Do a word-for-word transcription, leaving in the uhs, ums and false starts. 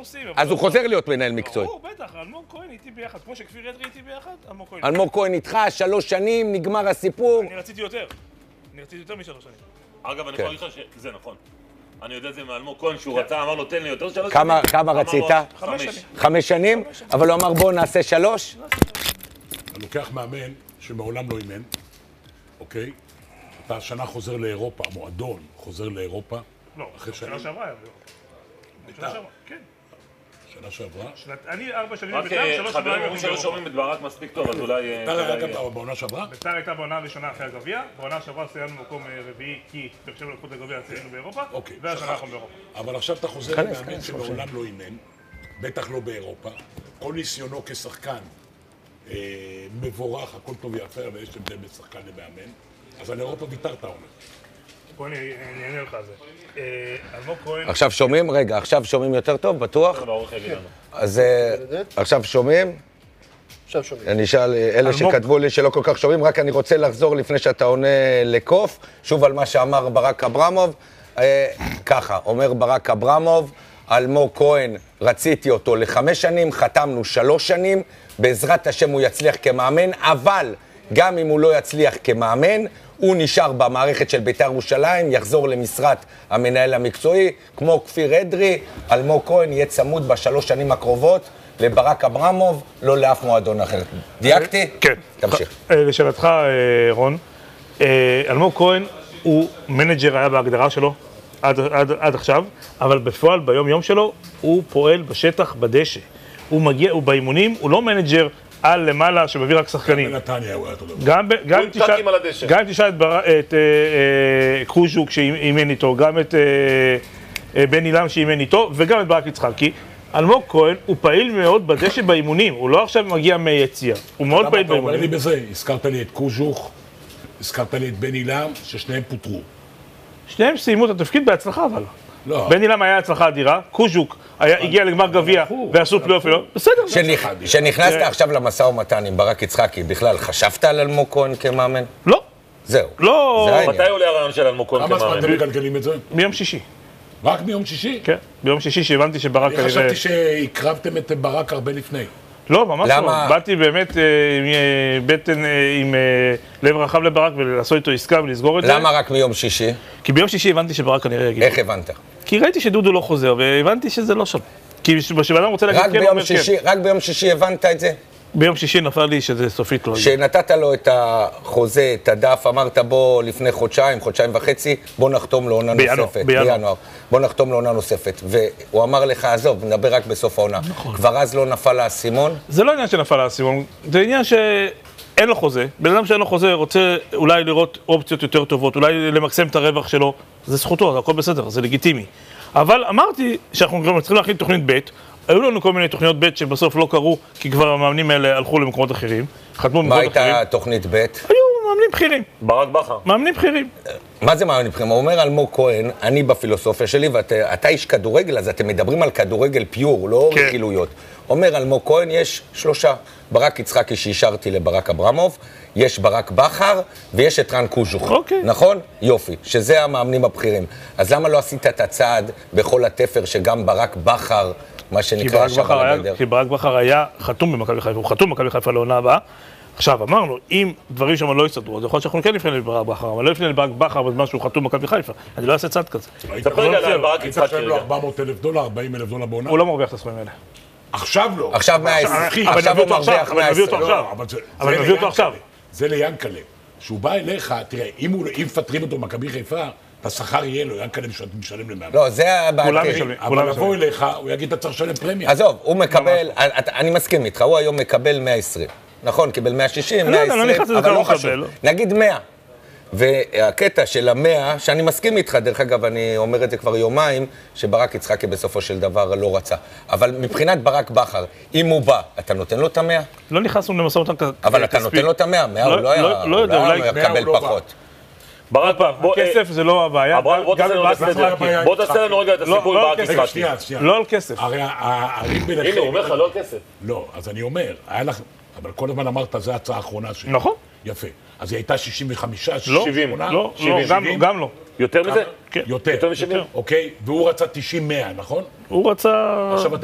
עושים. אז הוא חוזר להיות מנהל מקצועי. ברור, בטח, אלמוג כהן איתי ביחד, כמו שכפיר אדרי איתי ביחד, אלמוג כהן. אלמוג כהן איתך, שלוש שנים, נגמר הסיפור. אני רציתי יותר. אני רציתי יותר משלוש שנים. אגב, אני יכול להגיד לך שזה נכון. אני יודע את זה מאלמוג כהן, שהוא רצה, אמר לו, תן לי יותר שלוש כמה, כמה רצית? חמש שנים. חמש שנים? אבל הוא אמר בוא נעשה שלוש? אני לוקח מאמן שמעולם לא אימן, אוקיי? אתה השנה חוזר לאירופה, המועדון חוזר לאירופה. לא, שנה שעברה היה באירופה. שנה שעברה, כן. שנה שעברה? אני ארבע שנים רק בית"ר, שלוש חברים שנים אומרים שלא שומעים את ברק מספיק טוב, אז אולי... בית"ר היה גם בעונה שעברה? בית"ר הייתה בעונה הראשונה אחרי הגביע, בעונה שעברה סיימנו במקום רביעי, כי באר שבע לקחו את הגביע, סיימנו באירופה, והשנה אנחנו באירופה. אבל עכשיו אתה חוזר למאמן שמעולם לא אימן, בטח לא באירופה, כל ניסיונו כשחקן מבורך, הכל טוב ויפה, ויש הבדל בין שחקן למאמן, אז על אירופה ויתרת, אומר. בוא אני אענה לך על זה. אלמוג כהן... עכשיו שומעים? רגע, עכשיו שומעים יותר טוב, בטוח? אז עכשיו שומעים? עכשיו שומעים. אני אשאל, אלה שכתבו לי שלא כל כך שומעים, רק אני רוצה לחזור לפני שאתה עונה לקוף, שוב על מה שאמר ברק אברמוב. ככה, אומר ברק אברמוב, אלמוג כהן, רציתי אותו לחמש שנים, חתמנו שלוש שנים, בעזרת השם הוא יצליח כמאמן, אבל גם אם הוא לא יצליח כמאמן, הוא נשאר במערכת של בית"ר ירושלים, יחזור למשרת המנהל המקצועי, כמו כפיר אדרי, אלמוג כהן יהיה צמוד בשלוש שנים הקרובות לברק אברמוב, לא לאף מועדון אחר. דייקתי? כן. תמשיך. לשאלתך, רון, אלמוג כהן הוא מנג'ר היה בהגדרה שלו עד, עד, עד עכשיו, אבל בפועל ביום יום שלו הוא פועל בשטח בדשא. הוא מגיע, הוא באימונים, הוא לא מנג'ר על למעלה שמביא רק שחקנים. בנתניה הוא היה אותו דבר. גם אם תשאל את קרוז'וק שאימן איתו, גם את בן אילם שאימן איתו, וגם את ברק יצחקי. אלמוג כהן הוא פעיל מאוד בדשא באימונים, הוא לא עכשיו מגיע מיציע, הוא מאוד פעיל באימונים. אתה אומר לי בזה, הזכרת לי את קרוז'וק, הזכרת לי את בן אילם, ששניהם פוטרו. שניהם סיימו את התפקיד בהצלחה אבל. לא. בן אילם היה הצלחה אדירה, קוז'וק הגיע לגמר גביע ועשו פלייאוף לא, בסדר. שנכנסת עכשיו למשא ומתן עם ברק יצחקי, בכלל חשבת על אלמוג כהן כמאמן? לא. זהו. לא. מתי עולה הרעיון של אלמוג כהן כמאמן? כמה זמן אתם מגלגלים את זה? מיום שישי. רק מיום שישי? כן, ביום שישי שהבנתי שברק... אני חשבתי שהקרבתם את ברק הרבה לפני. לא, ממש לא. באתי באמת עם בטן, עם לב רחב לברק ולעשות איתו עסקה ולסגור את זה. למה רק מיום שישי? כי ביום שישי הבנתי שברק כנראה יגיד. איך הבנת? כי ראיתי שדודו לא חוזר והבנתי שזה לא שם. כי כשבן רוצה להגיד כן, הוא אומר כן. רק ביום שישי הבנת את זה? ביום שישי נפל לי שזה סופית לא. שנתת לו את החוזה, את הדף, אמרת בוא לפני חודשיים, חודשיים וחצי, בוא נחתום לעונה נוספת. בינואר. בוא נחתום לעונה נוספת. והוא אמר לך, עזוב, נדבר רק בסוף העונה. כבר אז לא נפל האסימון? זה לא עניין שנפל האסימון, זה עניין שאין לו חוזה. בן אדם שאין לו חוזה רוצה אולי לראות אופציות יותר טובות, אולי למקסם את הרווח שלו. זה זכותו, זה הכל בסדר, זה לגיטימי. אבל אמרתי שאנחנו גם צריכים להכין תוכנית ב', היו לנו כל מיני תוכניות ב' שבסוף לא קרו, כי כבר המאמנים האלה הלכו למקומות אחרים, חתמו במקומות אחרים. מה הייתה תוכנית ב'? היו מאמנים בכירים. ברק בכר. מאמנים בכירים. מה זה מאמנים בכירים? הוא אומר אלמוג כהן, אני בפילוסופיה שלי, ואתה איש כדורגל, אז אתם מדברים על כדורגל פיור, לא רכילויות. אומר אלמוג כהן, יש שלושה. ברק יצחקי שהשארתי לברק אברמוב, יש ברק בכר ויש את רן קוז'וך. אוקיי. נכון? יופי, שזה המאמנים הבכירים. אז למה לא עשית את הצעד בכל התפר שגם ברק בכר, מה שנקרא שבר על הגדר? כי ברק בכר היה חתום במכבי חיפה, הוא חתום במכבי חיפה לעונה הבאה. עכשיו, אמרנו, אם דברים שם לא יסתדרו, אז יכול להיות שאנחנו כן נפנה לברק בכר, אבל לא נפנה לברק בכר בזמן שהוא חתום במכבי חיפה. אני לא אעשה צעד כזה. ספר רגע על ברק יצחקי. היית שם לו ארבע מאות אלף דולר, ארבעים אלף דולר בעונה? הוא לא מרוויח את הסכומים האלה. עכשיו לא. עכשיו מאה ועשרים. עכשיו הוא מרוויח מאה ועשרים. אבל נביא אותו עכשיו. זה ליאנקלה. שהוא בא אליך, תראה, אם מפטרים אותו במכבי חיפה, השכר יהיה לו, ינקלה משלם למאמן. לא, זה הבעיה. אבל לבוא אליך, הוא יגיד, אתה צריך לשלם פרמיה. עזוב, הוא מקבל, אני מסכים איתך, הוא היום מקבל מאה ועשרים. נכון, קיבל מאה ושישים, מאה ועשרים, אבל לא חשוב. נגיד מאה. והקטע של המאה, שאני מסכים איתך, דרך אגב, אני אומר את זה כבר יומיים, שברק יצחקי בסופו של דבר לא רצה. אבל מבחינת ברק בכר, אם הוא בא, אתה נותן לו את המאה? לא נכנסנו למשא ומתן כספי. אבל אתה נותן לו את המאה, מאה הוא לא היה יקבל פחות. ברק, כסף זה לא הבעיה. בוא תעשה לנו רגע את הסיפור ברק יצחקי. לא על כסף. הרי הערים ביניכם... הנה, הוא אומר לך, לא על כסף. לא, אז אני אומר, היה לך... אבל כל הזמן אמרת, זו ההצעה האחרונה שלי. נכון. יפה. אז היא הייתה שישים וחמישה, שבעים. לא, גם לא. יותר מזה? יותר. יותר מ-שבעים. אוקיי, והוא רצה תשעים מאה, נכון? הוא רצה...